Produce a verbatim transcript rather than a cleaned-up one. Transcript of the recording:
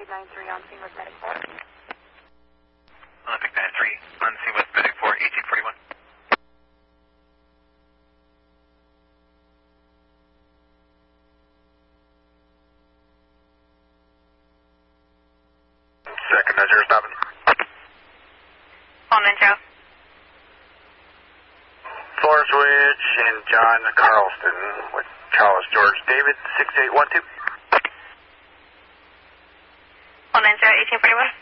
nine three on scene with Medic four. Olympic nine three on scene with Medic four, eighteen forty-one. Second nine zero stopping. Paul Mincho. Forest Ridge and John Carlston with Charles George David, six eight one two. Paul Mincho, eighteen forty-one.